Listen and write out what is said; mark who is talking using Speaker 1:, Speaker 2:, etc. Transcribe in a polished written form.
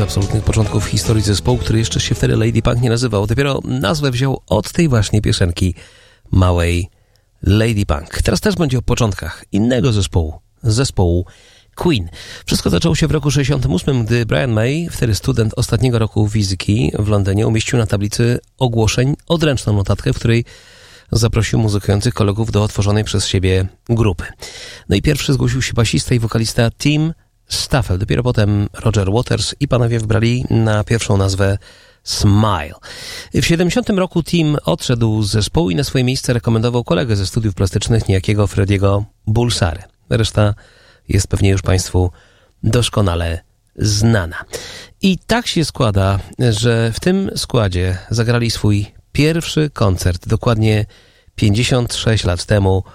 Speaker 1: absolutnych początków historii zespołu, który jeszcze się wtedy Lady Punk nie nazywał. Dopiero nazwę wziął od tej właśnie piosenki małej Lady Punk. Teraz też będzie o początkach innego zespołu Queen. Wszystko zaczęło się w roku 68, gdy Brian May, wtedy student ostatniego roku fizyki w Londynie, umieścił na tablicy ogłoszeń odręczną notatkę, w której zaprosił muzykujących kolegów do otworzonej przez siebie grupy. No i pierwszy zgłosił się basista i wokalista Tim Staffel, dopiero potem Roger Waters i panowie wybrali na pierwszą nazwę Smile. W 70 roku Tim odszedł z zespołu i na swoje miejsce rekomendował kolegę ze studiów plastycznych, niejakiego Frediego Bulsary. Reszta jest pewnie już Państwu doskonale znana. I tak się składa, że w tym składzie zagrali swój pierwszy koncert dokładnie 56 lat temu